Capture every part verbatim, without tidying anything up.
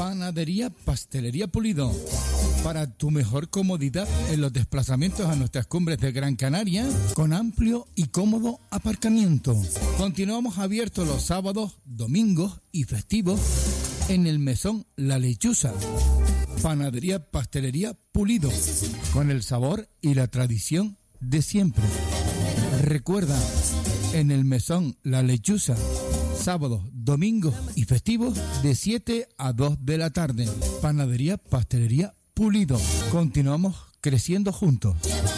Panadería Pastelería Pulido. Para tu mejor comodidad en los desplazamientos a nuestras cumbres de Gran Canaria, con amplio y cómodo aparcamiento. Continuamos abiertos los sábados, domingos y festivos en el mesón La Lechuza. Panadería Pastelería Pulido, con el sabor y la tradición de siempre. Recuerda, en el mesón La Lechuza, sábados, domingos y festivos de siete a dos de la tarde. Panadería Pastelería Pulido. Continuamos creciendo juntos.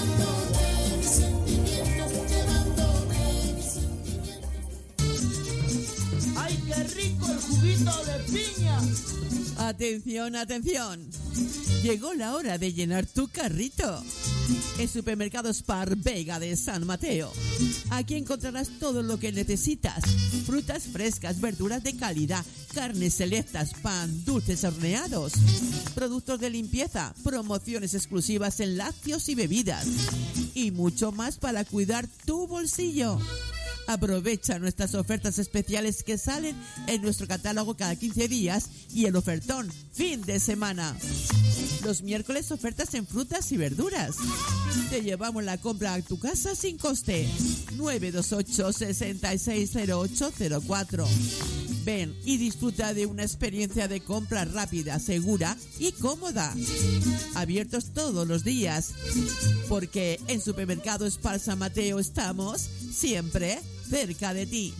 ¡Ay, qué rico el juguito de piña! Atención, atención. Llegó la hora de llenar tu carrito. En Supermercados Spar Vega de San Mateo. Aquí encontrarás todo lo que necesitas. Frutas frescas, verduras de calidad, carnes selectas, pan, dulces horneados, productos de limpieza, promociones exclusivas en lácteos y bebidas. Y mucho más para cuidar tu bolsillo. Aprovecha nuestras ofertas especiales que salen en nuestro catálogo cada quince días y el ofertón fin de semana. Los miércoles ofertas en frutas y verduras. Te llevamos la compra a tu casa sin coste. nueve dos ocho, seis seis cero ocho cero cuatro. Ven y disfruta de una experiencia de compra rápida, segura y cómoda. Abiertos todos los días. Porque en Supermercado Spar San Mateo estamos siempre cerca de ti.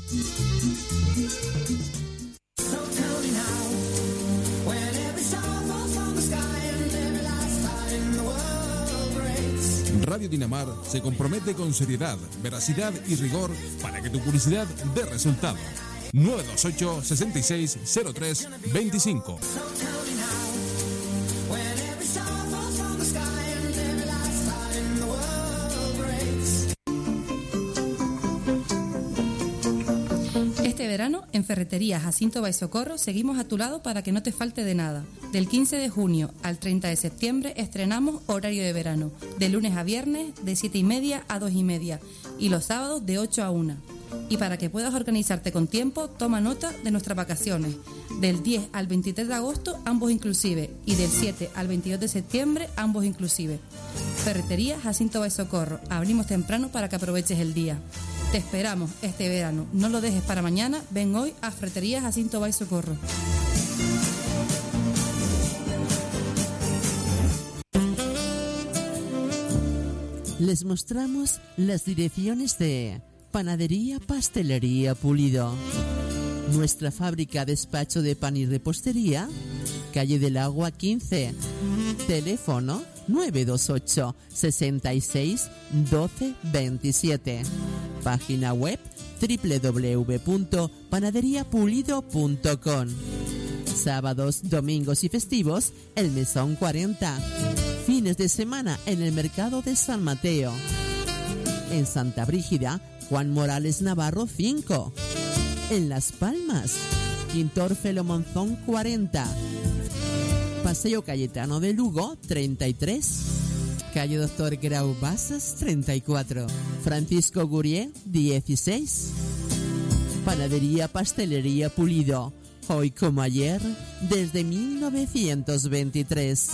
Radio Dinamar se compromete con seriedad, veracidad y rigor para que tu publicidad dé resultado. nueve dos ocho, seis seis cero tres dos cinco. Este verano, en Ferretería Jacinto Baisocorro, seguimos a tu lado para que no te falte de nada. Del quince de junio al treinta de septiembre estrenamos horario de verano, de lunes a viernes de siete y media a dos y media y los sábados de ocho a una. Y para que puedas organizarte con tiempo, toma nota de nuestras vacaciones. Del diez al veintitrés de agosto, ambos inclusive, y del siete al veintidós de septiembre, ambos inclusive. Ferretería Jacinto Baisocorro, abrimos temprano para que aproveches el día. Te esperamos este verano, no lo dejes para mañana, ven hoy a Ferretería Jacinto Baisocorro. Les mostramos las direcciones de Panadería Pastelería Pulido. Nuestra fábrica despacho de pan y repostería, calle del Agua quince. Teléfono nueve dos ocho, seis seis, uno dos dos siete. Página web doble u doble u doble u punto panadería pulido punto com. Sábados, domingos y festivos, el Mesón cuarenta. Fines de semana en el Mercado de San Mateo. En Santa Brígida, Juan Morales Navarro cinco. En Las Palmas, Quintor Felo Monzón cuarenta. Paseo Cayetano de Lugo treinta y tres. Calle Doctor Grau Basas treinta y cuatro. Francisco Gurié dieciséis. Panadería Pastelería Pulido. Hoy como ayer, desde mil novecientos veintitrés.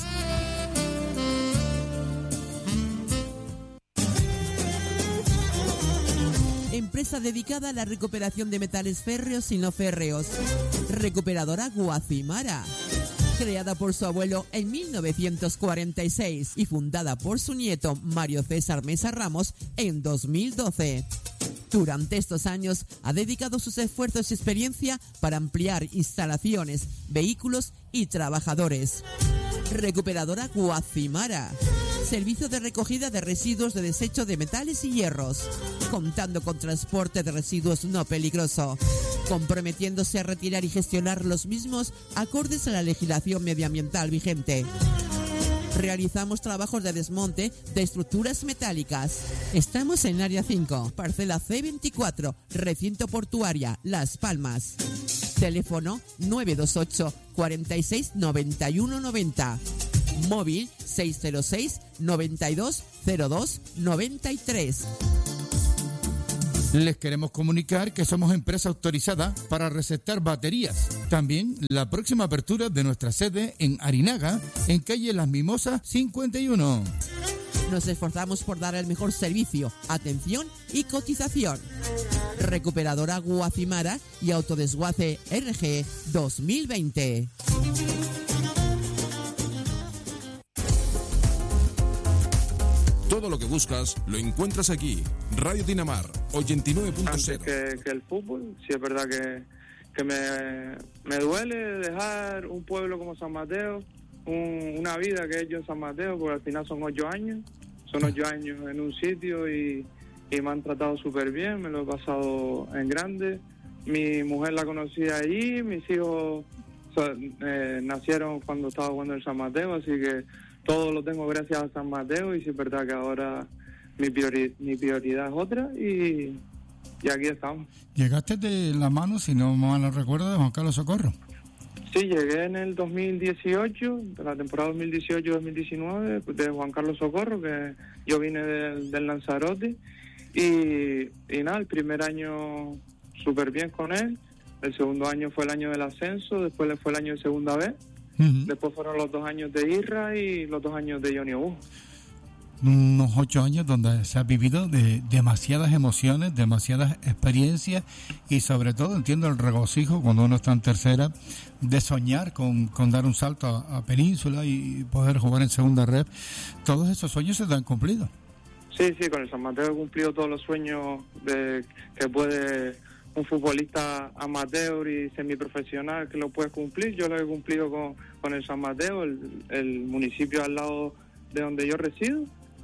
Empresa dedicada a la recuperación de metales férreos y no férreos. Recuperadora Guacimara. Creada por su abuelo en mil novecientos cuarenta y seis y fundada por su nieto Mario César Mesa Ramos en dos mil doce. Durante estos años ha dedicado sus esfuerzos y experiencia para ampliar instalaciones, vehículos y trabajadores. Recuperadora Guacimara. Servicio de recogida de residuos de desecho de metales y hierros, contando con transporte de residuos no peligroso, comprometiéndose a retirar y gestionar los mismos acordes a la legislación medioambiental vigente. Realizamos trabajos de desmonte de estructuras metálicas. Estamos en Área cinco, Parcela C veinticuatro, Recinto Portuaria, Las Palmas. Teléfono nueve dos ocho, cuarenta y seis, noventa y uno noventa. Móvil seis cero seis, noventa y dos, cero dos, noventa y tres. Les queremos comunicar que somos empresa autorizada para recetar baterías. También la próxima apertura de nuestra sede en Arinaga, en calle Las Mimosas cincuenta y uno. Nos esforzamos por dar el mejor servicio, atención y cotización. Recuperadora Guacimara y Autodesguace R G dos mil veinte. Todo lo que buscas lo encuentras aquí. Radio Dinamar, ochenta y nueve punto cero. Antes que, que el fútbol, sí es verdad que, que me, me duele dejar un pueblo como San Mateo, un, una vida que he hecho en San Mateo, porque al final son ocho años, son ocho años en un sitio y, y me han tratado súper bien, me lo he pasado en grande. Mi mujer la conocí allí, mis hijos son, eh, nacieron cuando estaba jugando en San Mateo, así que todo lo tengo gracias a San Mateo y sí es verdad que ahora mi, priori, mi prioridad es otra y, y aquí estamos. Llegaste de la mano, si no mal no recuerdo, de Juan Carlos Socorro. Sí, llegué en el dos mil dieciocho, de la temporada dos mil dieciocho dos mil diecinueve, de Juan Carlos Socorro, que yo vine del, del Lanzarote y, y nada, el primer año súper bien con él, el segundo año fue el año del ascenso, después fue el año de segunda vez. Uh-huh. Después fueron los dos años de Irra y los dos años de Johnny Obu. Unos ocho años donde se ha vivido de demasiadas emociones, demasiadas experiencias y sobre todo entiendo el regocijo cuando uno está en tercera de soñar con, con dar un salto a, a Península y poder jugar en segunda red. Todos esos sueños se te han cumplido. Sí, sí, con el San Mateo he cumplido todos los sueños de que puede un futbolista amateur y semiprofesional que lo puede cumplir. Yo lo he cumplido con, con el San Mateo, el, el municipio al lado de donde yo resido,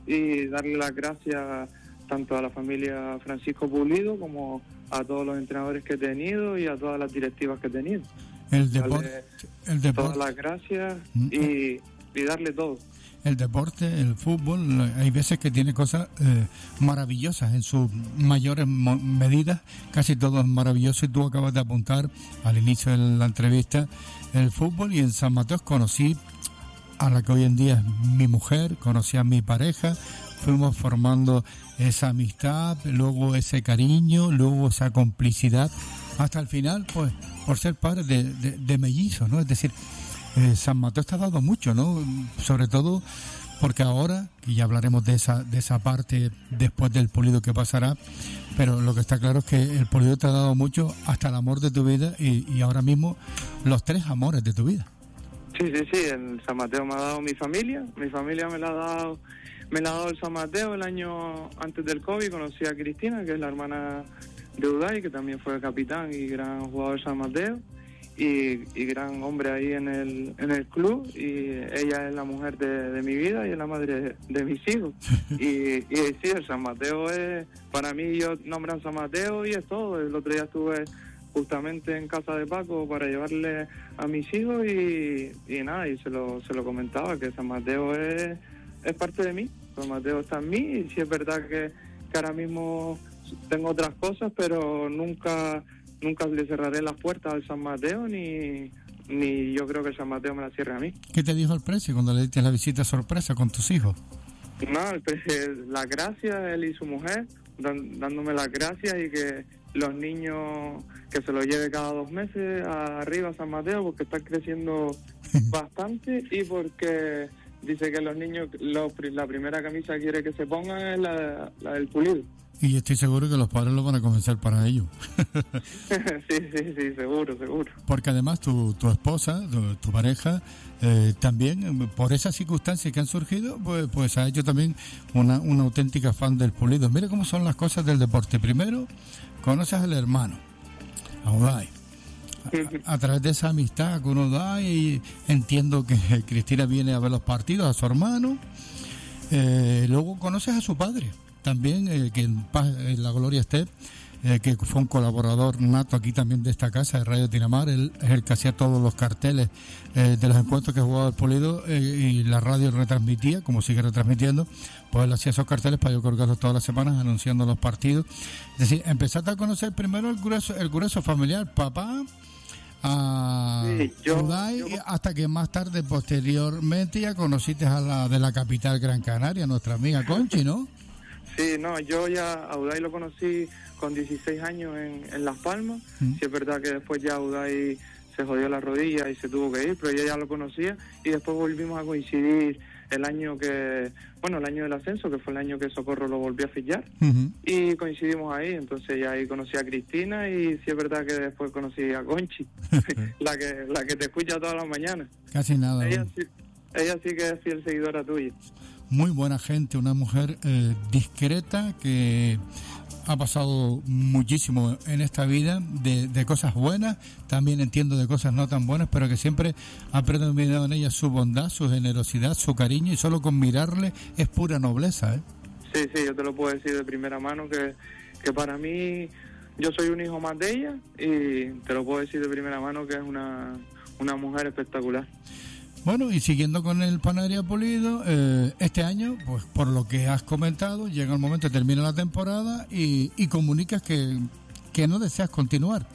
y darle las gracias tanto a la familia Francisco Pulido como a todos los entrenadores que he tenido y a todas las directivas que he tenido. El deporte, el deporte. Todas las gracias y, y darle todo. El deporte, el fútbol, hay veces que tiene cosas eh, maravillosas en sus mayores mo- medidas, casi todo es maravilloso y tú acabas de apuntar al inicio de la entrevista el fútbol y en San Mateo conocí a la que hoy en día es mi mujer, conocí a mi pareja, fuimos formando esa amistad, luego ese cariño, luego esa complicidad, hasta el final, pues, por ser padres de, de, de mellizos, ¿no? Es decir, Eh, San Mateo está dando mucho, ¿no? Sobre todo porque ahora, y ya hablaremos de esa de esa parte después del Pulido que pasará, pero lo que está claro es que el Pulido te ha dado mucho hasta el amor de tu vida y, y ahora mismo los tres amores de tu vida. Sí, sí, sí, el San Mateo me ha dado mi familia, mi familia me la ha dado, me la ha dado el San Mateo el año antes del COVID, conocí a Cristina, que es la hermana de Uday, que también fue capitán y gran jugador de San Mateo. Y, y gran hombre ahí en el en el club y ella es la mujer de, de mi vida y es la madre de, de mis hijos y, y sí, el San Mateo es para mí, yo nombran San Mateo y es todo. El otro día estuve justamente en casa de Paco para llevarle a mis hijos y, y nada, y se lo se lo comentaba que San Mateo es, es parte de mí. San Mateo está en mí y sí es verdad que, que ahora mismo tengo otras cosas, pero nunca Nunca le cerraré las puertas al San Mateo, ni, ni yo creo que el San Mateo me la cierre a mí. ¿Qué te dijo el precio cuando le diste la visita sorpresa con tus hijos? No, el precio, las gracias, él y su mujer, dan, dándome las gracias y que los niños, que se los lleve cada dos meses arriba a San Mateo, porque están creciendo bastante y porque dice que los niños, los, la primera camisa que quiere que se pongan es la, la del Pulido. Y estoy seguro que los padres lo van a convencer para ello. sí, sí, sí, seguro, seguro. Porque además tu, tu esposa, tu, tu pareja, eh, también, por esas circunstancias que han surgido, pues, pues ha hecho también una, una auténtica fan del Pulido. Mira cómo son las cosas del deporte. Primero, conoces al hermano, a Uday. A, a través de esa amistad que uno da y entiendo que Cristina viene a ver los partidos, a su hermano. Eh, luego conoces a su padre. También, eh, que en, paz, en la gloria esté, eh, que fue un colaborador nato aquí también de esta casa, de Radio Dinamar. Él es el que hacía todos los carteles eh, de los encuentros que jugaba el Pulido eh, y la radio retransmitía, como sigue retransmitiendo, pues él hacía esos carteles para yo colgarlos todas las semanas anunciando los partidos. Es decir, empezaste a conocer primero el grueso, el grueso familiar, papá, a sí, yo, Uday, yo... hasta que más tarde, posteriormente, ya conociste a la de la capital Gran Canaria, nuestra amiga Conchi, ¿no? Sí, no, yo ya a Udai lo conocí con dieciséis años en, en Las Palmas. Mm. Sí, es verdad que después ya Udai se jodió la rodilla y se tuvo que ir, pero ella ya lo conocía y después volvimos a coincidir el año que, bueno, el año del ascenso, que fue el año que Socorro lo volvió a fichar, uh-huh. y coincidimos ahí. Entonces ya ahí conocí a Cristina y sí es verdad que después conocí a Conchi, la que la que te escucha todas las mañanas. Casi nada. Ella sí, ella sí que es fiel seguidora tuya. Muy buena gente, una mujer eh, discreta que ha pasado muchísimo en esta vida, de, de cosas buenas, también entiendo de cosas no tan buenas, pero que siempre ha predominado en ella su bondad, su generosidad, su cariño, y solo con mirarle es pura nobleza, ¿eh? Sí, sí, yo te lo puedo decir de primera mano, que, que para mí, yo soy un hijo más de ella, y te lo puedo decir de primera mano que es una, una mujer espectacular. Bueno, y siguiendo con el Panadería Pulido, eh, este año, pues por lo que has comentado, llega el momento, termina la temporada y, y comunicas que, que no deseas continuar.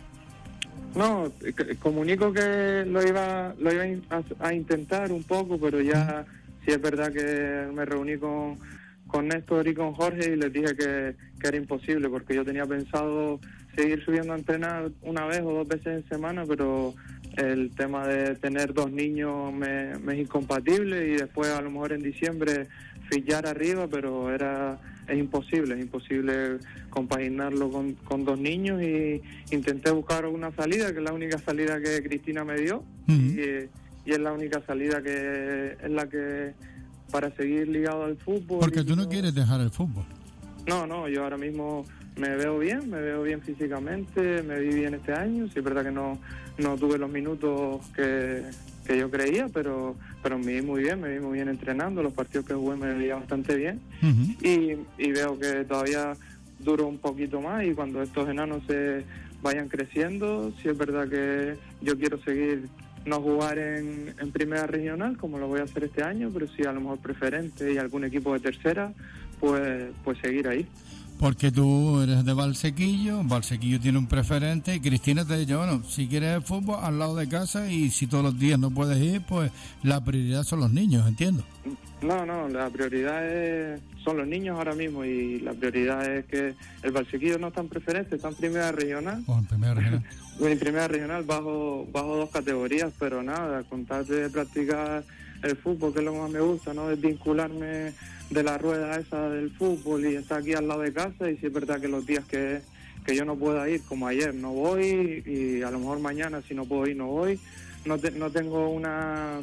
No, comunico que lo iba lo iba a, a intentar un poco, pero ya sí es verdad que me reuní con, con Néstor y con Jorge y les dije que, que era imposible, porque yo tenía pensado seguir subiendo a entrenar una vez o dos veces en semana, pero el tema de tener dos niños me, me es incompatible, y después a lo mejor en diciembre fichar arriba, pero era es imposible, es imposible compaginarlo con, con dos niños, y intenté buscar una salida, que es la única salida que Cristina me dio, uh-huh. y, y es la única salida que es la que para seguir ligado al fútbol. Porque tú no no quieres dejar el fútbol. No, no, yo ahora mismo me veo bien, me veo bien físicamente, me vi bien este año. Sí es verdad que no no tuve los minutos que, que yo creía, pero pero me vi muy bien, me vi muy bien entrenando. Los partidos que jugué me veía bastante bien, uh-huh. y, y veo que todavía duro un poquito más, y cuando estos enanos se vayan creciendo, sí es verdad que yo quiero seguir, no jugar en, en primera regional como lo voy a hacer este año, pero sí a lo mejor preferente y algún equipo de tercera, pues pues seguir ahí. Porque tú eres de Valsequillo, Valsequillo tiene un preferente, y Cristina te dice, bueno, si quieres fútbol al lado de casa, y si todos los días no puedes ir, pues la prioridad son los niños, entiendo. No, no, la prioridad es, son los niños ahora mismo, y la prioridad es que el Valsequillo no está en preferente, está en primera regional. Oh, en primera regional. En primera regional bajo, bajo dos categorías, pero nada, con tal de practicar el fútbol, que es lo que más me gusta, ¿no? Desvincularme de la rueda esa del fútbol y estar aquí al lado de casa. Y sí es verdad que los días que, que yo no pueda ir, como ayer, no voy, y a lo mejor mañana si no puedo ir, no voy. No, te, no tengo una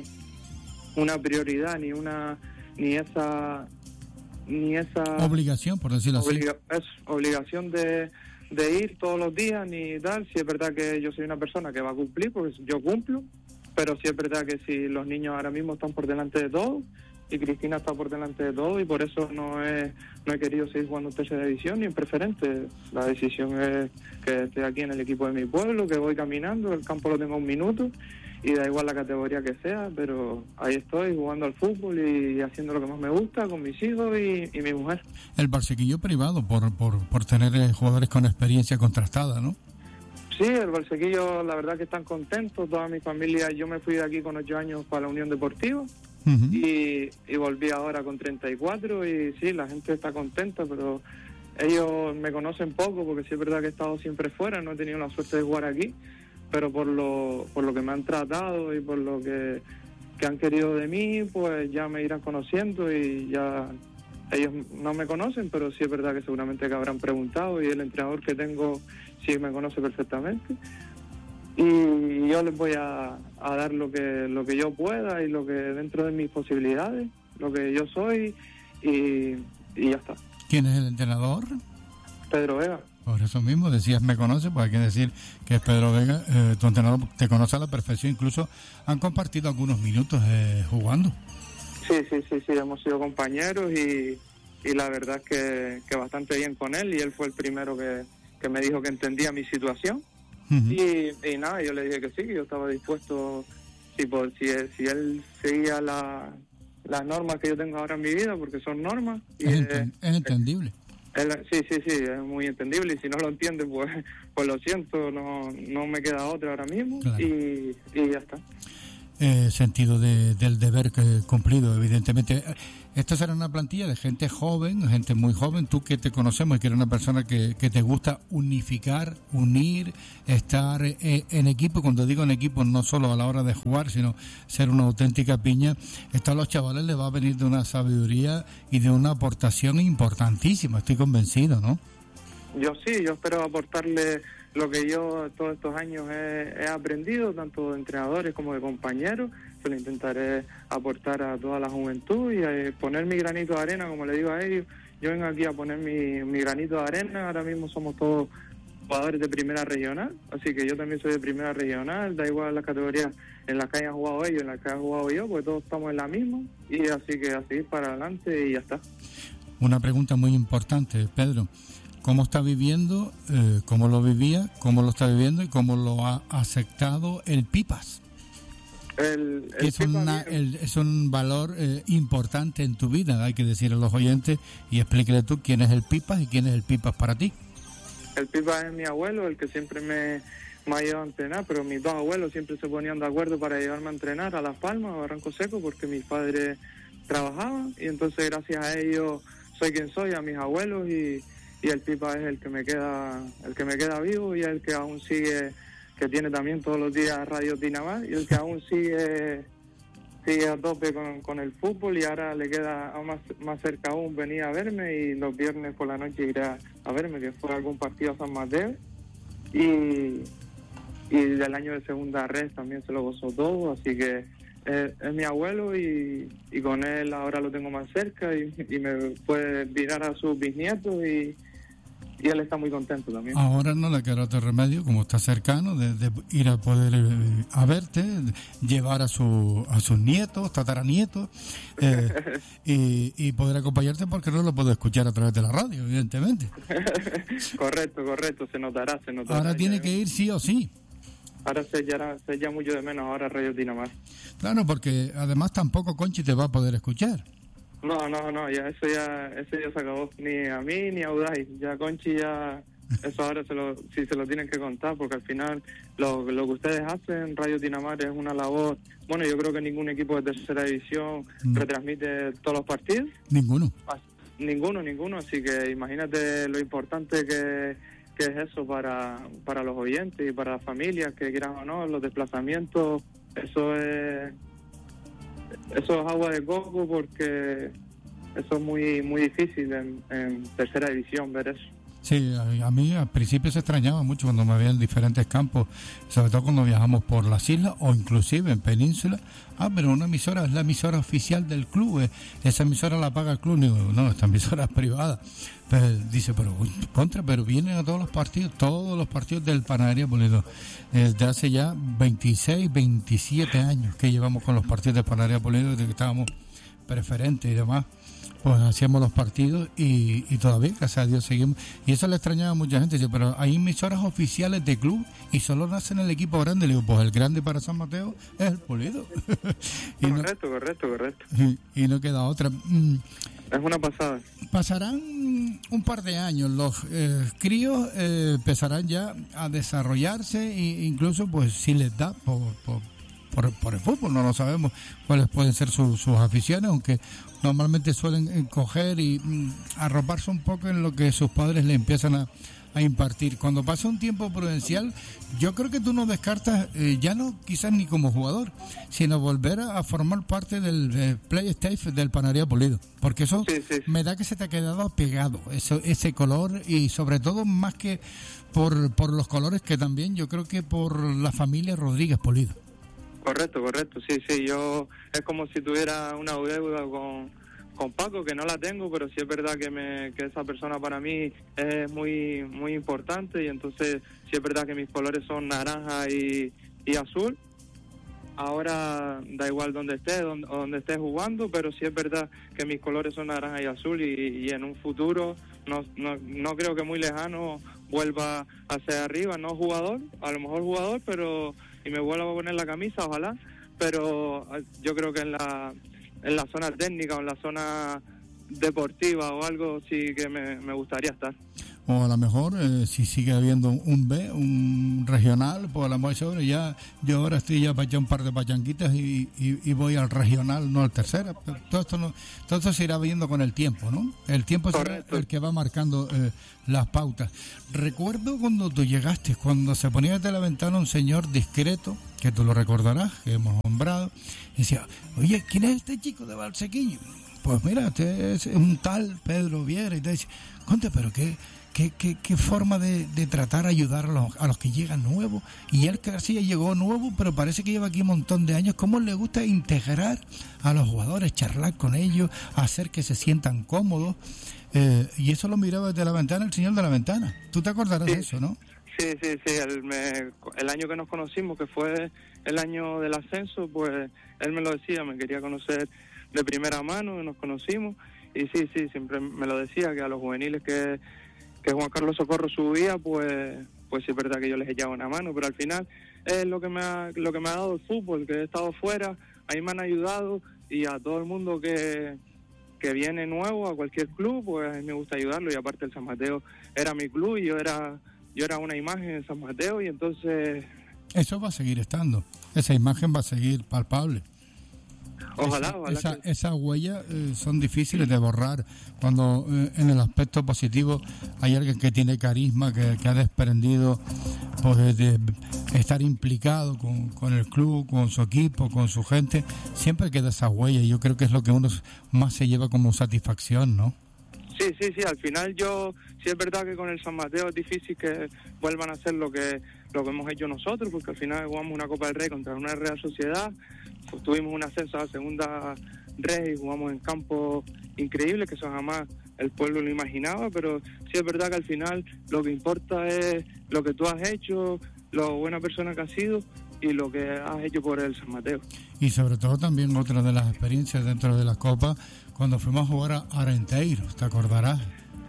una prioridad, ni una ni esa ni esa obligación, por decirlo obliga, así. Es obligación de, de ir todos los días, ni tal. Sí es verdad que yo soy una persona que va a cumplir, porque yo cumplo, pero sí es verdad que si los niños ahora mismo están por delante de todo, y Cristina está por delante de todo, y por eso no he, no he querido seguir jugando en tercera división ni en preferente. La decisión es que esté aquí en el equipo de mi pueblo, que voy caminando, el campo lo tengo un minuto, y da igual la categoría que sea, pero ahí estoy jugando al fútbol y haciendo lo que más me gusta con mis hijos y, y mi mujer. El Valsequillo privado por, por, por tener jugadores con experiencia contrastada, ¿no? Sí, el Valsequillo, la verdad que están contentos, toda mi familia. Yo me fui de aquí con ocho años para la Unión Deportiva, uh-huh. y, y volví ahora con treinta y cuatro, y sí, la gente está contenta, pero ellos me conocen poco, porque sí es verdad que he estado siempre fuera, no he tenido la suerte de jugar aquí, pero por lo por lo que me han tratado y por lo que, que han querido de mí, pues ya me irán conociendo, y ya ellos no me conocen, pero sí es verdad que seguramente que habrán preguntado, y el entrenador que tengo sí me conoce perfectamente, y yo les voy a, a dar lo que lo que yo pueda y lo que dentro de mis posibilidades, lo que yo soy, y, y ya está. ¿Quién es el entrenador? Pedro Vega. Por eso mismo decías me conoce, pues hay que decir que es Pedro Vega, eh, tu entrenador te conoce a la perfección, incluso han compartido algunos minutos eh, jugando. Sí, sí, sí, sí, hemos sido compañeros, y, y la verdad es que, que bastante bien con él, y él fue el primero que, que me dijo que entendía mi situación, uh-huh. y, y nada, yo le dije que sí, que yo estaba dispuesto, si, por, si, si él seguía la, las normas que yo tengo ahora en mi vida, porque son normas. Y es, ent- es entendible. Él, sí, sí, sí, es muy entendible, y si no lo entiende, pues pues lo siento, no no me queda otra ahora mismo, claro. y, y ya está. eh, sentido de, del deber que cumplido, evidentemente. Esta será una plantilla de gente joven, gente muy joven, tú que te conocemos y que eres una persona que, que te gusta unificar, unir, estar eh, en equipo. Cuando digo en equipo, no solo a la hora de jugar, sino ser una auténtica piña. Esto a los chavales les va a venir de una sabiduría y de una aportación importantísima, estoy convencido, ¿no? Yo sí, yo espero aportarle lo que yo todos estos años he, he aprendido, tanto de entrenadores como de compañeros. Se lo intentaré aportar a toda la juventud y a poner mi granito de arena, como le digo a ellos. Yo vengo aquí a poner mi, mi granito de arena. Ahora mismo somos todos jugadores de primera regional, así que yo también soy de primera regional. Da igual las categorías en las que hayan jugado ellos, en las que haya jugado yo, porque todos estamos en la misma. Y así que a seguir para adelante y ya está. Una pregunta muy importante, Pedro. ¿Cómo está viviendo, eh, cómo lo vivía, cómo lo está viviendo y cómo lo ha aceptado el Pipas? El, el que es, Pipas una, el, es un valor eh, importante en tu vida, hay que decir a los oyentes y explíquele tú quién es el Pipas y quién es el Pipas para ti. El Pipas es mi abuelo, el que siempre me, me ha llevado a entrenar, pero mis dos abuelos siempre se ponían de acuerdo para llevarme a entrenar a Las Palmas, a Barranco Seco, porque mis padres trabajaban y entonces gracias a ellos soy quien soy, a mis abuelos, y y el Pipa es el que me queda el que me queda vivo y el que aún sigue, que tiene también todos los días Radio Dinamar, y el que aún sigue sigue a tope con, con el fútbol, y ahora le queda más, más cerca aún venir a verme, y los viernes por la noche irá a verme, que fue algún partido a San Mateo, y, y del año de segunda red también se lo gozó todo, así que es, es mi abuelo, y, y con él ahora lo tengo más cerca, y, y me puede mirar a sus bisnietos, y y él está muy contento también. Ahora no le queda otro remedio, como está cercano, de, de ir a poder eh, a verte, de llevar a su a sus nietos, tataranietos, eh, y, y poder acompañarte, porque no lo puedo escuchar a través de la radio, evidentemente. Correcto, correcto, se notará, se notará. Ahora tiene que ir sí o sí. Ahora se echa, se echa mucho de menos ahora Radio Dinamar. Claro, porque además tampoco Conchi te va a poder escuchar. No, no, no, ya eso ya eso ya se acabó. Ni a mí ni a Udai. Ya Conchi ya, eso ahora se lo, sí se lo tienen que contar, porque al final lo, lo que ustedes hacen, Radio Dinamar, es una labor. Bueno, yo creo que ningún equipo de tercera división no retransmite todos los partidos. Ninguno. Ninguno, ninguno. Así que imagínate lo importante que, que es eso para, para los oyentes y para las familias, que quieran o no, los desplazamientos. Eso es... Eso es agua de coco, porque eso es muy muy difícil en, en tercera división ver eso. Sí, a, a mí al principio se extrañaba mucho cuando me veía en diferentes campos, sobre todo cuando viajamos por las islas o inclusive en península. Ah, pero una emisora es la emisora oficial del club, eh, esa emisora la paga el club. Digo, no, esta emisora es privada. Pero dice, pero contra, pero vienen a todos los partidos, todos los partidos del Panadería Pulido. Desde hace ya veintiséis, veintisiete años que llevamos con los partidos del Panadería Pulido, desde que estábamos preferentes y demás. Pues hacíamos los partidos y, y todavía, gracias a Dios, seguimos. Y eso le extrañaba a mucha gente. Dice, pero hay emisoras oficiales de club y solo nacen el equipo grande. Le digo, pues el grande para San Mateo es el Pulido. y correcto, no, correcto, correcto. Y, y no queda otra. Es una pasada. Pasarán un par de años, los eh, críos eh, empezarán ya a desarrollarse, e incluso pues si les da por, por, por, por el fútbol, no lo sabemos cuáles pueden ser su, sus aficiones, aunque normalmente suelen coger y mm, arroparse un poco en lo que sus padres le empiezan a, a impartir. Cuando pasa un tiempo prudencial, yo creo que tú no descartas, eh, ya no quizás ni como jugador, sino volver a, a formar parte del eh, play staff del Panadería Pulido, porque eso sí, sí, sí. me da que se te ha quedado pegado, eso, ese color, y sobre todo más que por, por los colores, que también yo creo que por la familia Rodríguez Pulido. Correcto, correcto, sí, sí, yo es como si tuviera una deuda con, con Paco, que no la tengo, pero sí es verdad que me que esa persona para mí es muy muy importante, y entonces sí es verdad que mis colores son naranja y, y azul. Ahora da igual donde esté, donde, donde esté jugando, pero sí es verdad que mis colores son naranja y azul, y, y en un futuro, no, no, no creo que muy lejano, vuelva hacia arriba, no jugador, a lo mejor jugador, pero y me vuelva a poner la camisa, ojalá, pero yo creo que en la en la zona técnica o en la zona deportiva o algo sí que me, me gustaría estar. o a lo mejor eh, si sigue habiendo un B, un regional, pues a lo mejor bueno, ya yo ahora estoy ya para echar un par de pachanquitas y, y, y voy al regional, no al tercera. Pero todo esto no, todo esto se irá viendo con el tiempo, ¿no? El tiempo será el que va marcando eh, las pautas. Recuerdo cuando tú llegaste, cuando se ponía desde la ventana un señor discreto, que tú lo recordarás, que hemos nombrado, y decía, oye, ¿quién es este chico de Valsequillo? Pues mira, este es un tal Pedro Viera, y te dice, conte, pero qué, qué, qué, qué forma de, de tratar, ayudar a los, a los que llegan nuevos. Y él García llegó nuevo, pero parece que lleva aquí un montón de años. ¿Cómo le gusta integrar a los jugadores, charlar con ellos, hacer que se sientan cómodos? Eh, y eso lo miraba desde la ventana el señor de la ventana. ¿Tú te acordarás sí, de eso, no? Sí, sí, sí. El, me, el año que nos conocimos, que fue el año del ascenso, pues él me lo decía, me quería conocer de primera mano, nos conocimos. Y sí, sí, siempre me lo decía, que a los juveniles que, que Juan Carlos Socorro subía, pues pues sí es verdad que yo les echaba una mano, pero al final es lo que me ha, lo que me ha dado el fútbol, que he estado fuera, ahí me han ayudado, y a todo el mundo que, que viene nuevo a cualquier club, pues a mí me gusta ayudarlo, y aparte el San Mateo era mi club, y yo era, yo era una imagen en San Mateo, y entonces... Eso va a seguir estando, esa imagen va a seguir palpable. Ojalá, esa, ojalá. Esa, que... esas huellas eh, son difíciles de borrar cuando eh, en el aspecto positivo hay alguien que tiene carisma, que, que ha desprendido pues, de estar implicado con, con el club, con su equipo, con su gente. Siempre queda esa huella, y yo creo que es lo que uno más se lleva como satisfacción, ¿no? Sí, sí, sí, al final yo, sí es verdad que con el San Mateo es difícil que vuelvan a hacer lo que lo que hemos hecho nosotros, porque al final jugamos una Copa del Rey contra una Real Sociedad, pues tuvimos un ascenso a la segunda Rey, jugamos en campo increíble, que eso jamás el pueblo lo imaginaba, pero sí es verdad que al final lo que importa es lo que tú has hecho, lo buena persona que has sido y lo que has hecho por el San Mateo. Y sobre todo también otra de las experiencias dentro de la Copa, cuando fuimos a jugar a Arenteiro, ¿te acordarás?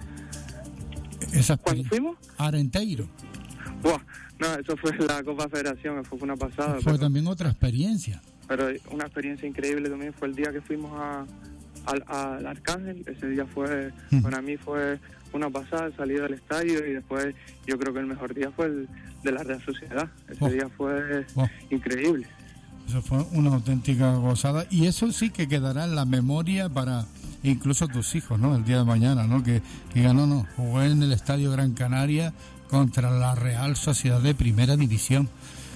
Esa ¿Cuándo fuimos? Arenteiro. Buah, no, eso fue la Copa Federación, fue una pasada. Fue pero, también otra experiencia. Pero una experiencia increíble también fue el día que fuimos a, a, al Arcángel. Ese día fue, mm. para mí fue una pasada, salir del estadio, y después yo creo que el mejor día fue el de la Real Sociedad. Ese oh. día fue oh. increíble. Eso fue una auténtica gozada, y eso sí que quedará en la memoria para incluso tus hijos, ¿no? El día de mañana, ¿no? Que digan, no, no, jugué en el Estadio Gran Canaria contra la Real Sociedad de Primera División.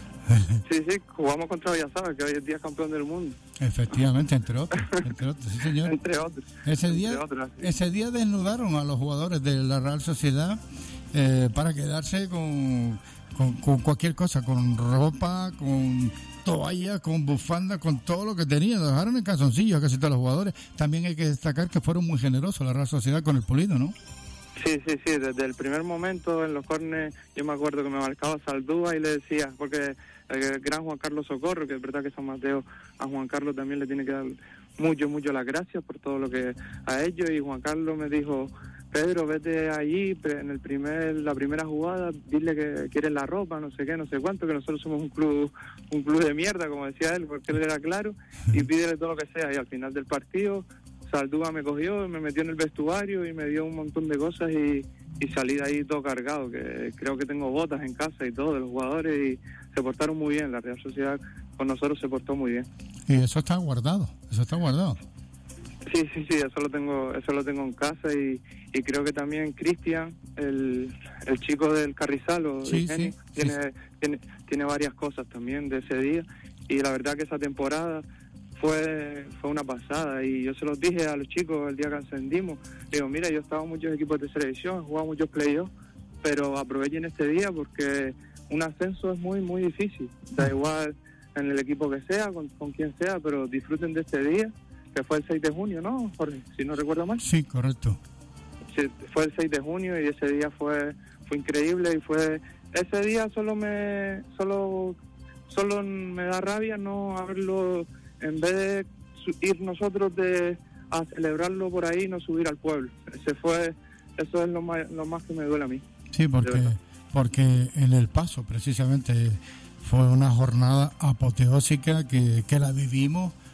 Sí, sí, jugamos contra Villasábal, que hoy es día campeón del mundo. Efectivamente, entre otros, entre otros, sí señor. Entre otros. Ese día, entre otros, sí. ese día desnudaron a los jugadores de la Real Sociedad eh, para quedarse con, con, con cualquier cosa, con ropa, con toalla, con bufanda, con todo lo que tenían. Lo dejaron en calzoncillos a casi todos los jugadores. También hay que destacar que fueron muy generosos la Real Sociedad con el Pulido, ¿no? Sí, sí, sí, desde el primer momento en los córneres yo me acuerdo que me marcaba Saldúa y le decía, porque el gran Juan Carlos Socorro, que es verdad que San Mateo a Juan Carlos también le tiene que dar mucho, mucho las gracias por todo lo que ha hecho, y Juan Carlos me dijo, Pedro, vete allí en el primer la primera jugada, dile que quieres la ropa, no sé qué, no sé cuánto, que nosotros somos un club un club de mierda, como decía él, porque él era claro, y pídele todo lo que sea, y al final del partido Saldúa me cogió, me metió en el vestuario y me dio un montón de cosas, y, y salí de ahí todo cargado, que creo que tengo botas en casa y todo de los jugadores, y se portaron muy bien, la Real Sociedad con nosotros se portó muy bien. Y eso está guardado, eso está guardado. Sí, sí, sí, eso lo tengo, eso lo tengo en casa, y, y creo que también Cristian, el, el chico del Carrizal, o sí, de Geni, sí, tiene, sí. tiene, tiene varias cosas también de ese día, y la verdad que esa temporada fue fue una pasada, y yo se los dije a los chicos el día que ascendimos, digo, mira, yo he estado en muchos equipos de selección, he jugado muchos playoffs, pero aprovechen este día porque un ascenso es muy, muy difícil, da igual en el equipo que sea, con, con quien sea, pero disfruten de este día, que fue el seis de junio, ¿no, Jorge? Si no recuerdo mal. Sí, correcto. Sí, fue el seis de junio, y ese día fue fue increíble, y fue ese día solo me solo solo me da rabia no haberlo, en vez de ir nosotros de a celebrarlo por ahí, no subir al pueblo. Ese fue, eso es lo más, lo más que me duele a mí. Sí, porque porque en El Paso precisamente fue una jornada apoteósica que, que la vivimos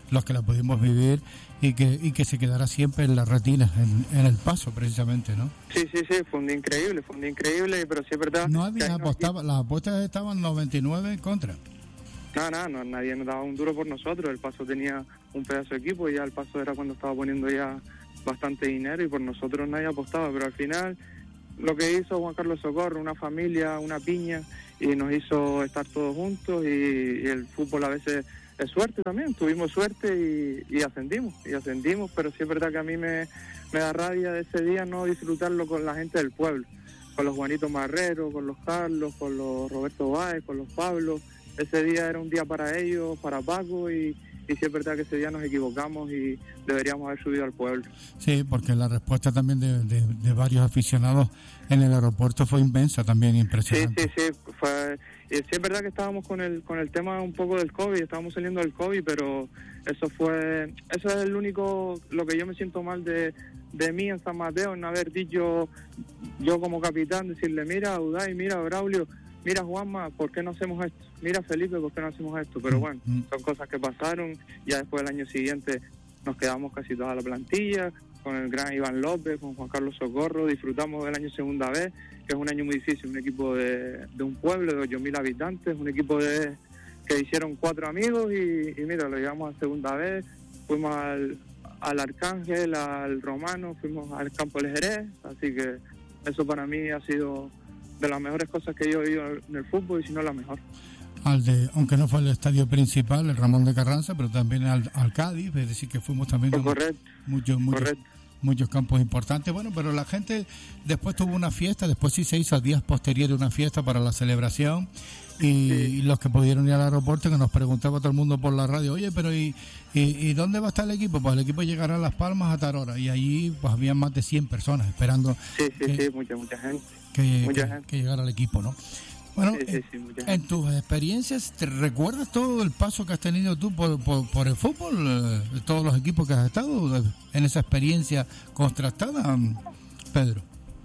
los que la pudimos vivir y que y que se quedara siempre en la retina, en, en el paso precisamente, ¿no? Sí, sí, sí, fue un día increíble, fue un día increíble, pero sí es verdad. No había que apostado, las apuestas estaban noventa y nueve en contra. No, no, no, nadie nos daba un duro por nosotros. El Paso tenía un pedazo de equipo y ya el Paso era cuando estaba poniendo ya bastante dinero y por nosotros nadie apostaba. Pero al final lo que hizo Juan Carlos Socorro, una familia, una piña, y nos hizo estar todos juntos y, y el fútbol a veces es suerte también. Tuvimos suerte y, y ascendimos, y ascendimos, pero sí es verdad que a mí me, me da rabia de ese día no disfrutarlo con la gente del pueblo, con los Juanitos Marrero, con los Carlos, con los Roberto Báez, con los Pablos. Ese día era un día para ellos, para Paco, y, y sí es verdad que ese día nos equivocamos y deberíamos haber subido al pueblo. Sí, porque la respuesta también de, de, de varios aficionados en el aeropuerto fue inmensa, también impresionante. Sí, sí, sí, fue, y sí es verdad que estábamos con el con el tema un poco del COVID, estábamos saliendo del COVID, pero eso fue, eso es el único, lo que yo me siento mal de, de mí en San Mateo, en haber dicho, yo como capitán, decirle, mira, Uday, mira, Braulio, mira, Juanma, ¿por qué no hacemos esto? Mira, Felipe, ¿por qué no hacemos esto? Pero bueno, son cosas que pasaron. Ya después del año siguiente nos quedamos casi toda la plantilla, con el gran Iván López, con Juan Carlos Socorro. Disfrutamos del año segunda vez, que es un año muy difícil, un equipo de, de un pueblo de ocho mil habitantes, un equipo de que hicieron cuatro amigos y, y mira, lo llevamos a segunda vez. Fuimos al, al Arcángel, al Romano, fuimos al Campo del Jerez, así que eso para mí ha sido de las mejores cosas que yo he vivido en el fútbol y si no la mejor. Al de, aunque no fue el estadio principal, el Ramón de Carranza, pero también al, al Cádiz, es decir, que fuimos también a muchos, muchos, muchos campos importantes. Bueno, pero la gente después tuvo una fiesta, después sí se hizo a días posteriores una fiesta para la celebración y, sí. y los que pudieron ir al aeropuerto, que nos preguntaba todo el mundo por la radio, oye, pero ¿y, y, y dónde va a estar el equipo? Pues el equipo llegará a Las Palmas a tal hora y allí pues había más de cien personas esperando sí, sí, que, sí, mucha, mucha gente. Que, mucha que, gente. que llegara al equipo, ¿no? Bueno, sí, sí, sí, en, en tus experiencias, ¿te recuerdas todo el paso que has tenido tú por, por, por el fútbol? Eh, todos los equipos que has estado en esa experiencia contrastada, Pedro.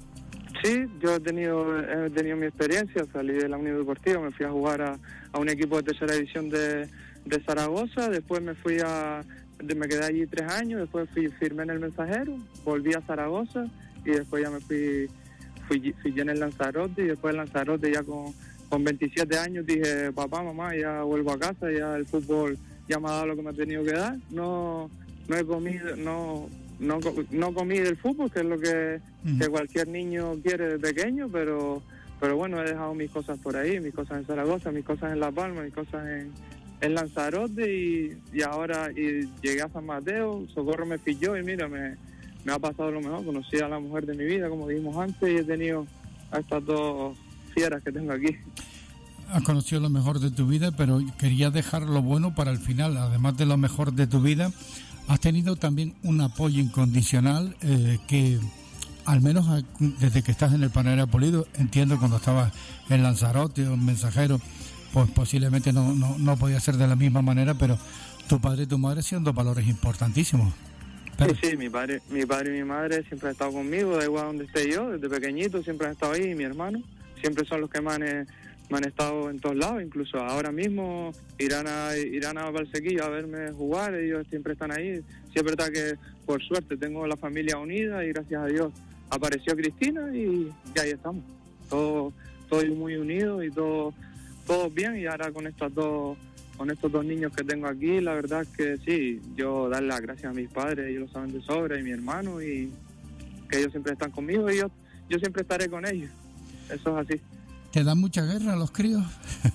Sí, yo he tenido he tenido mi experiencia, salí de la Unión Deportiva, me fui a jugar a, a un equipo de tercera división de, de Zaragoza, después me fui a, me quedé allí tres años, después fui firmé en el Mensajero, volví a Zaragoza y después ya me fui Fui, fui yo en el Lanzarote y después del Lanzarote ya con, con veintisiete años dije, papá, mamá, ya vuelvo a casa, ya el fútbol ya me ha dado lo que me ha tenido que dar, no no he comido, no no, no comí del fútbol, que es lo que, uh-huh. que cualquier niño quiere de pequeño, pero pero bueno, he dejado mis cosas por ahí, mis cosas en Zaragoza, mis cosas en La Palma, mis cosas en, en Lanzarote y, y ahora y llegué a San Mateo, Socorro me pilló y mira, me me ha pasado lo mejor, conocí a la mujer de mi vida, como dijimos antes, y he tenido a estas dos fieras que tengo aquí. Has conocido lo mejor de tu vida, pero quería dejar lo bueno para el final. Además de lo mejor de tu vida, has tenido también un apoyo incondicional eh, que, al menos desde que estás en el Panadero Pulido, entiendo cuando estabas en Lanzarote o en Mensajero, pues posiblemente no, no, no podía ser de la misma manera, pero tu padre y tu madre siendo valores importantísimos. Pero... Sí, sí, mi padre, mi padre y mi madre siempre han estado conmigo, da igual donde esté yo, desde pequeñito siempre han estado ahí, y mi hermano, siempre son los que me han, me han estado en todos lados, incluso ahora mismo irán a irán a Valsequillo a verme jugar, ellos siempre están ahí. Sí es verdad que por suerte tengo la familia unida y gracias a Dios apareció Cristina y, y ahí estamos, todos todo muy unidos y todos todo bien, y ahora con estas dos con estos dos niños que tengo aquí, la verdad es que sí, yo darle las gracias a mis padres, ellos lo saben de sobra, y mi hermano, y que ellos siempre están conmigo, y yo, yo siempre estaré con ellos, eso es así. ¿Te dan mucha guerra a los críos?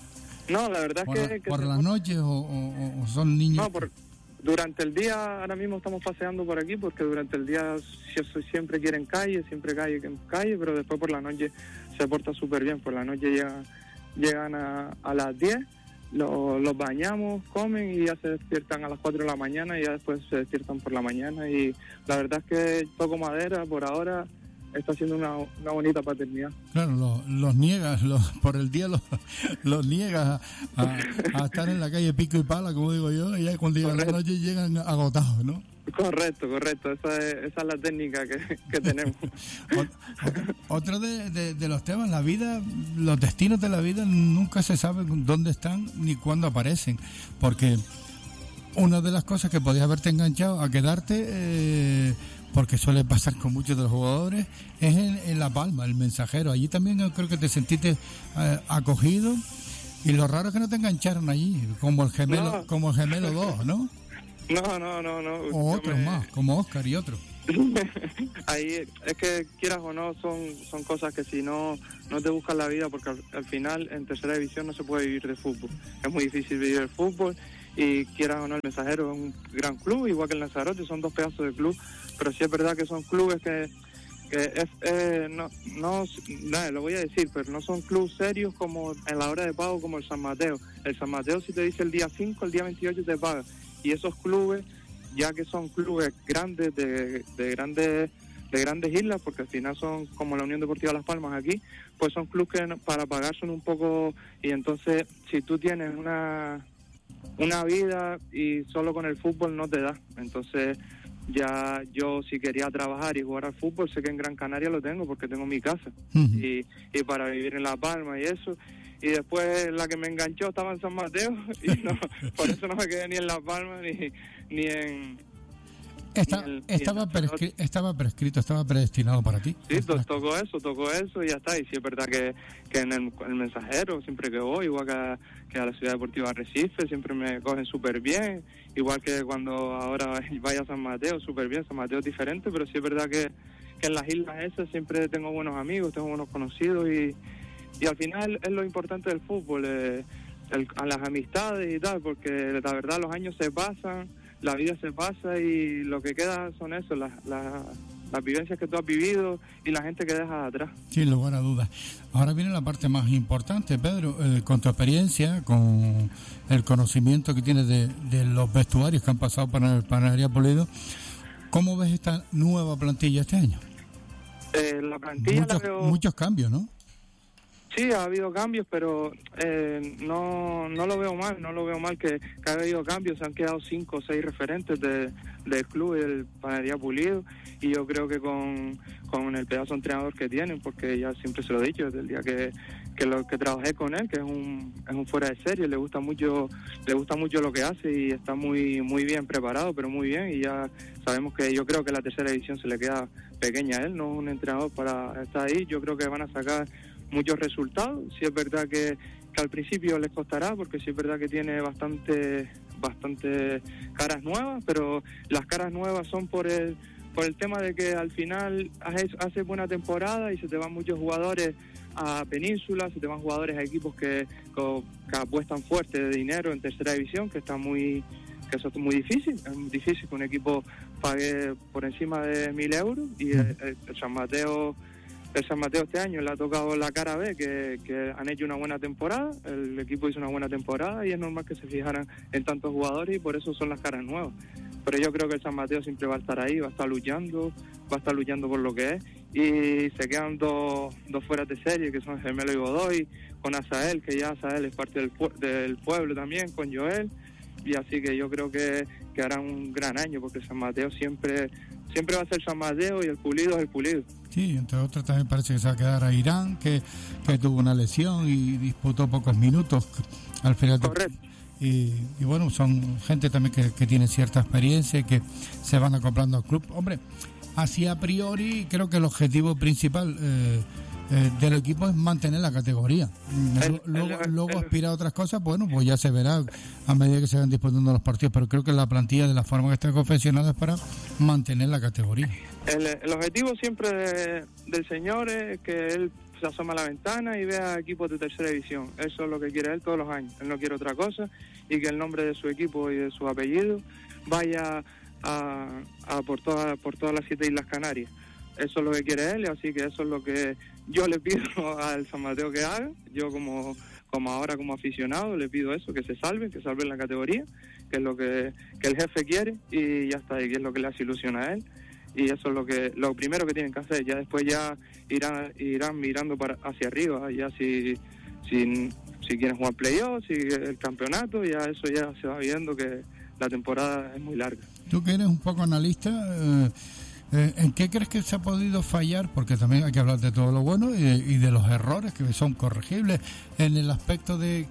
No, la verdad es que... ¿Por las noches o, o, o son niños? No, por, durante el día, ahora mismo estamos paseando por aquí, porque durante el día siempre quieren calle, siempre calle, calle, pero después por la noche se porta súper bien, por la noche llegan, llegan a, a las diez, Los, los bañamos, comen y ya se despiertan a las cuatro de la mañana y ya después se despiertan por la mañana, y la verdad es que toco madera, por ahora está siendo una, una bonita paternidad. Claro, los, los niegas, los, por el día los, los niegas a, a, a estar en la calle pico y pala, como digo yo, y ya cuando llegan la noche llegan agotados, ¿no? Correcto, correcto, esa es, esa es la técnica que, que tenemos. Otro de, de, de los temas, la vida, los destinos de la vida nunca se sabe dónde están ni cuándo aparecen, porque una de las cosas que podías haberte enganchado a quedarte, eh, porque suele pasar con muchos de los jugadores, es en, en La Palma, el Mensajero. Allí también yo creo que te sentiste eh, acogido, y lo raro es que no te engancharon allí, como el gemelo, No. como el gemelo dos, ¿no? No, no, no, no. O Yo otros me- más, como Oscar y otros. Ahí es que quieras o no, son son cosas que si no no te buscas la vida, porque al, al final en tercera división no se puede vivir de fútbol. Es muy difícil vivir el fútbol, y quieras o no, el Mensajero es un gran club, igual que el Lanzarote, son dos pedazos de club, pero sí es verdad que son clubes que, que es, eh, no, no, nada, lo voy a decir, pero no son clubes serios como en la hora de pago como el San Mateo. El San Mateo, si te dice el día cinco, el día veintiocho te paga, y esos clubes, ya que son clubes grandes de, de grandes de grandes islas, porque al final son como la Unión Deportiva Las Palmas aquí, pues son clubes que no- para pagar son un poco, y entonces si tú tienes una una vida y solo con el fútbol no te da. Entonces ya yo, si quería trabajar y jugar al fútbol, sé que en Gran Canaria lo tengo porque tengo mi casa, Ujú. y, y para vivir en La Palma y eso. Y después la que me enganchó estaba en San Mateo, y no, por eso no me quedé ni en La Palma ni, ni en... Está- y el- y el estaba, Lanzarote. prescri- estaba prescrito, estaba predestinado para ti. Sí, to- tocó eso, tocó eso y ya está. Y sí es verdad que, que en el, el Mensajero, siempre que voy, igual que a, que a la Ciudad Deportiva Arrecife, siempre me cogen súper bien. Igual que cuando ahora vaya a San Mateo, súper bien. San Mateo es diferente, pero sí es verdad que, que en las islas esas siempre tengo buenos amigos, tengo buenos conocidos, y, y al final es lo importante del fútbol, eh, el- a las amistades y tal, porque la verdad los años se pasan, la vida se pasa, y lo que queda son eso, las, las, las vivencias que tú has vivido y la gente que dejas atrás. Sin lugar a dudas. Ahora viene la parte más importante, Pedro, eh, con tu experiencia, con el conocimiento que tienes de, de los vestuarios que han pasado para el Panadería Pulido. ¿Cómo ves esta nueva plantilla este año? Eh, la plantilla Muchos, la veo... muchos cambios, ¿no? Sí, ha habido cambios, pero eh, no no lo veo mal, no lo veo mal que, que ha habido cambios. Se han quedado cinco o seis referentes de, del club y del Panadería Pulido, y yo creo que con, con el pedazo de entrenador que tienen, porque ya siempre se lo he dicho desde el día que, que lo que trabajé con él, que es un es un fuera de serie, le gusta mucho le gusta mucho lo que hace, y está muy muy bien preparado, pero muy bien, y ya sabemos que yo creo que la tercera división se le queda pequeña a él, no es un entrenador para estar ahí. Yo creo que van a sacar muchos resultados. Sí es verdad que, que al principio les costará, porque sí es verdad que tiene bastante bastante caras nuevas, pero las caras nuevas son por el por el tema de que al final haces hace buena temporada y se te van muchos jugadores a Península, se te van jugadores a equipos que, que, que apuestan fuerte de dinero en tercera división, que está muy que eso es muy difícil, es muy difícil que un equipo pague por encima de mil euros, y el, el- el San Mateo el San Mateo este año le ha tocado la cara B, que, que han hecho una buena temporada, el equipo hizo una buena temporada, y es normal que se fijaran en tantos jugadores, y por eso son las caras nuevas. Pero yo creo que el San Mateo siempre va a estar ahí, va a estar luchando, va a estar luchando por lo que es, y se quedan dos, dos fueras de serie, que son Gemelo y Godoy, con Asael, que ya Asael es parte del, pue- del pueblo también, con Joel, y así que yo creo que, que harán un gran año, porque San Mateo siempre siempre va a ser San Mateo, y el Pulido es el Pulido. Sí, entre otros también parece que se va a quedar a Irán, que, que tuvo una lesión y disputó pocos minutos al final. Correcto. Y, y bueno, son gente también que, que tiene cierta experiencia y que se van acoplando al club. Hombre, así a priori creo que el objetivo principal eh, eh, del equipo es mantener la categoría. El- luego el- luego el- aspirar a otras cosas, bueno, pues ya se verá a medida que se van disputando los partidos, pero creo que la plantilla de la forma que está confeccionada es para mantener la categoría. El, el objetivo siempre de- del señor es que él se asoma a la ventana y vea equipos de tercera división. Eso es lo que quiere él todos los años. Él no quiere otra cosa, y que el nombre de su equipo y de su apellido vaya a, a por, toda, por todas las siete Islas Canarias. Eso es lo que quiere él, y así que eso es lo que yo le pido al San Mateo que haga. Yo como como ahora como aficionado le pido eso, que se salven, que salven la categoría, que es lo que, que el jefe quiere, y ya está, y que es lo que le hace ilusión a él. Y eso es lo que lo primero que tienen que hacer. Ya después ya irán irán mirando para hacia arriba, ya si si, si quieren jugar playoff, si el campeonato, ya eso ya se va viendo, que la temporada es muy larga. Tú que eres un poco analista, eh, eh, ¿en qué crees que se ha podido fallar? Porque también hay que hablar de todo lo bueno y de, y de los errores que son corregibles en el aspecto de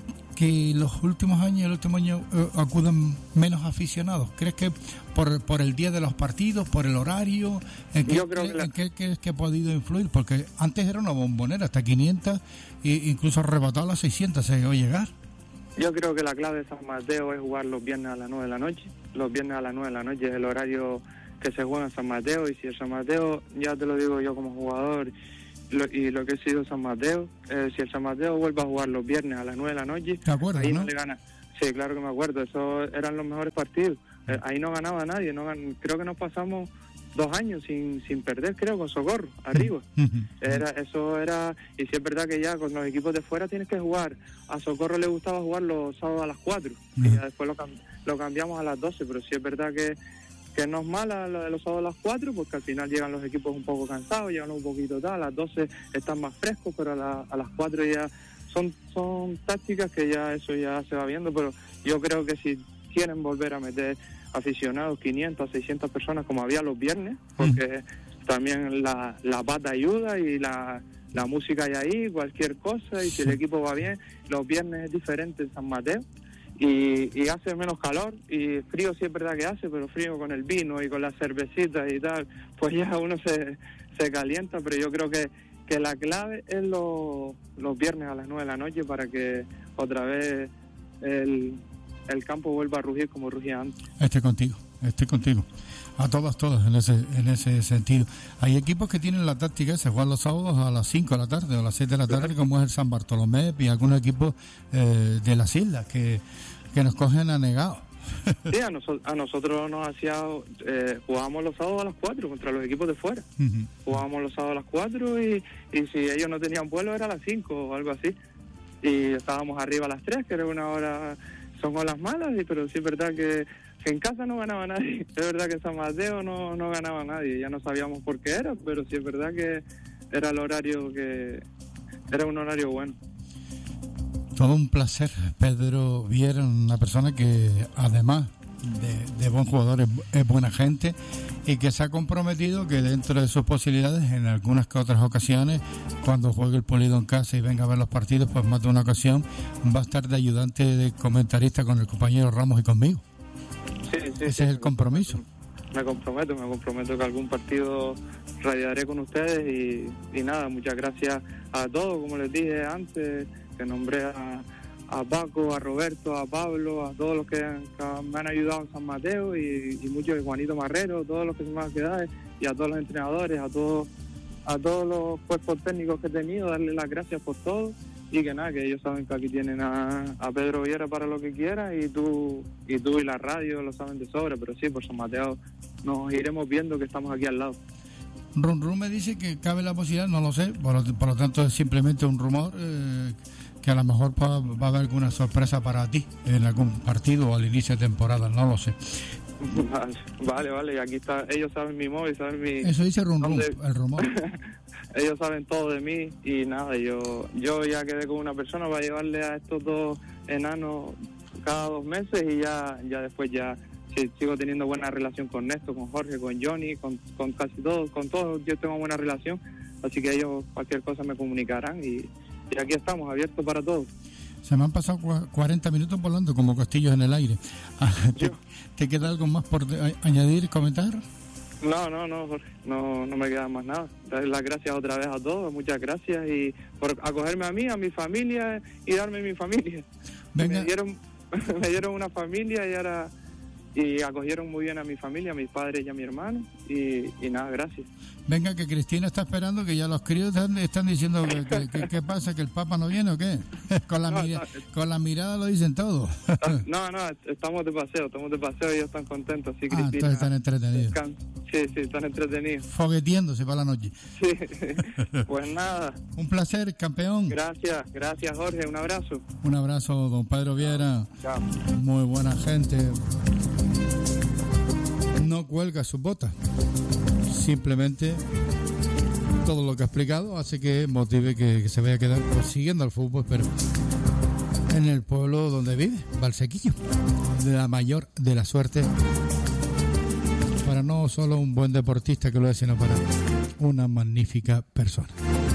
que los últimos años, el último año eh, acudan menos aficionados? ¿Crees que por, por el día de los partidos, por el horario? ¿En qué, Yo creo que la- ¿en qué crees que ha podido influir? Porque antes era una bombonera, hasta quinientas, e incluso arrebatado a las seiscientas se llegó a llegar. Yo creo que la clave de San Mateo es jugar los viernes a las nueve de la noche. Los viernes a las nueve de la noche es el horario que se juega en San Mateo, y si el San Mateo, ya te lo digo yo como jugador, lo, y lo que he sido San Mateo, eh, si el San Mateo vuelve a jugar los viernes a las nueve de la noche, ¿Te acuerdas, ahí no? no le gana. Sí, claro que me acuerdo, esos eran los mejores partidos. Eh, ahí no ganaba nadie, no gan- creo que nos pasamos dos años sin sin perder, creo, con Socorro, arriba. Era, eso era, y si es verdad que ya con los equipos de fuera tienes que jugar. A Socorro le gustaba jugar los sábados a las cuatro, y ya después lo, cam- lo cambiamos a las doce, pero sí es verdad que, que no es mala lo de los sábados a las cuatro, porque al final llegan los equipos un poco cansados, llegan un poquito tal, a las doce están más frescos, pero a, la- a las cuatro ya son, son tácticas que ya eso ya se va viendo, pero yo creo que si quieren volver a meter aficionados, quinientas, seiscientas personas como había los viernes, porque también la, la pata ayuda y la, la música hay ahí, cualquier cosa, y si el equipo va bien, los viernes es diferente en San Mateo, y, y hace menos calor, y frío sí es verdad que hace, pero frío con el vino y con las cervecitas y tal, pues ya uno se, se calienta, pero yo creo que, que la clave es lo, los viernes a las nueve de la noche para que otra vez el, el campo vuelva a rugir como rugía antes. Estoy contigo, estoy contigo. A todas, todas, en ese en ese sentido. Hay equipos que tienen la táctica de jugar los sábados a las cinco de la tarde o a las seis de la tarde, como es el San Bartolomé y algunos equipos eh, de las islas que, que nos cogen anegados. Sí, a, noso- a nosotros nos hacía, eh, jugábamos los sábados a las cuatro contra los equipos de fuera. Ujú. Jugábamos los sábados a las cuatro y, y si ellos no tenían vuelo era a las cinco o algo así. Y estábamos arriba a las tres, que era una hora, son horas malas, y, pero sí es verdad que, que en casa no ganaba nadie. Es verdad que en San Mateo no, no ganaba nadie, ya no sabíamos por qué era, pero sí es verdad que era el horario que era un horario bueno. Todo un placer, Pedro Viera, una persona que además de, de buen jugador es, es buena gente y que se ha comprometido que dentro de sus posibilidades, en algunas que otras ocasiones, cuando juegue el Pulido en casa y venga a ver los partidos, pues más de una ocasión va a estar de ayudante de comentarista con el compañero Ramos y conmigo. Sí, sí, Ese sí, es el compromiso. Me comprometo, me comprometo que algún partido radiaré con ustedes y, y nada, muchas gracias a todos, como les dije antes, que nombré a, a Paco, a Roberto, a Pablo, a todos los que, han- que me han ayudado en San Mateo y, y muchos, Juanito Marrero, todos los que se me han quedado, y a todos los entrenadores, a todos a todos los cuerpos técnicos que he tenido, darles las gracias por todo y que nada, que ellos saben que aquí tienen a, a Pedro Viera para lo que quiera y tú y tú y la radio lo saben de sobra, pero sí, por San Mateo nos iremos viendo que estamos aquí al lado. Rum Rum me dice que cabe la posibilidad, no lo sé, por lo, por lo tanto es simplemente un rumor, eh, que a lo mejor va, va a haber alguna sorpresa para ti en algún partido o al inicio de temporada, no lo sé. Vale, vale, vale, y aquí está, ellos saben mi móvil, saben mi... Eso dice Rum Rum, dónde- el rumor. Ellos saben todo de mí y nada, yo yo ya quedé con una persona para llevarle a estos dos enanos cada dos meses y ya ya después ya sí, sigo teniendo buena relación con Néstor, con Jorge, con Johnny, con, con casi todos, con todos yo tengo buena relación, así que ellos cualquier cosa me comunicarán y, y aquí estamos, abiertos para todos. Se me han pasado cua- cuarenta minutos volando como castillos en el aire. Ah, ¿Te, Yo. te queda algo más por de- a- añadir, comentar? No, no, no, Jorge, no, no me queda más nada. Darles las gracias otra vez a todos, muchas gracias y por acogerme a mí, a mi familia y darme mi familia. Venga. Me dieron, me dieron una familia y ahora y acogieron muy bien a mi familia, a mis padres y a mi hermano y, y nada, gracias. Venga, que Cristina está esperando, que ya los críos están, están diciendo que, que, que- ¿qué pasa? ¿Que el Papa no viene o qué? con, la No, mira- está- con la mirada lo dicen todo. No, no, estamos de paseo, estamos de paseo y ellos están contentos, así Ah, Cristina. entonces están entretenidos. descan- Sí, sí, están entretenidos. Fogueteándose para la noche. Sí. Pues nada, Un placer, campeón. gracias, gracias Jorge, un abrazo. Un abrazo, don Pedro Viera. Chao. Muy buena gente. No cuelga sus botas. Simplemente todo lo que ha explicado hace que motive que, que se vaya a quedar pues, siguiendo al fútbol, pero en el pueblo donde vive, Valsequillo. De la mayor de la suerte para no solo un buen deportista que lo es, sino para una magnífica persona.